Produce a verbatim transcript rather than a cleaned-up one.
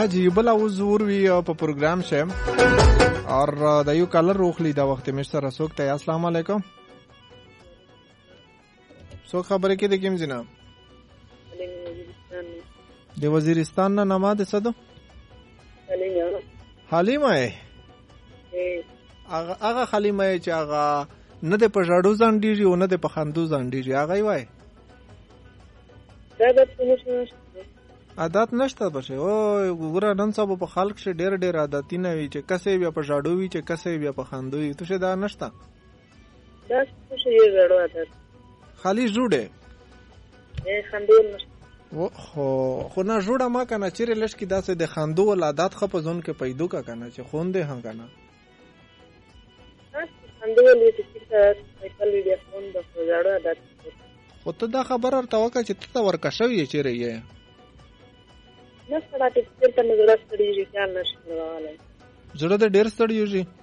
ها جی بل او زور وی په پروګرام شه اور د یو کلر روخلی دا وخت مستر اسوک ته السلام علیکم سو خبره کې د کوم جناب د وزیرستان نه نامه ده صدو حلیمه هغه هغه حلیمه چې هغه نه د پژړو ځان دیږي او نه د پخندو ځان دیږي هغه وای عادت نشته بشه او ګوره نن سبا په خلک شه ډېر ډېر عادت نه وي چې کسې بیا په ژاړو وي چې کسې بیا په خندو وي تو شه دا نشته دا څه یې زړه عادت خالی جوړه اے خندول نشته و خو خو نه جوړه ما کنه چیرې لښ کې داسې د خندو ول عادت خپ زون کې پیدو کا کنه چې خوندې هم کنه خندول دې چې څه کله دې خوند د ژړه عادت خو ته دا خبر ورته وکړه چې ته ورکه شوې چیرې یې نه سره ته ته نه زړه ستړي خیال نشي راوړلای زړه دې ډېر ستړي یوږي